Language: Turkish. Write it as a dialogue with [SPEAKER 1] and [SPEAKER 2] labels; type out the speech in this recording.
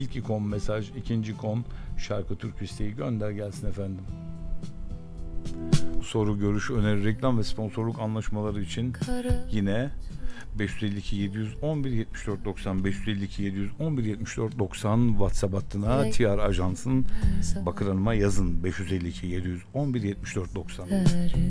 [SPEAKER 1] İlk ikon mesaj, ikinci ikon şarkı, türkü isteği gönder gelsin efendim. Soru, görüş, öneri, reklam ve sponsorluk anlaşmaları için yine 552 711 74 90 552 711 74 90 WhatsApp hattına TR Ajans'ın Bakır Hanım'a yazın. 552 711 74 90.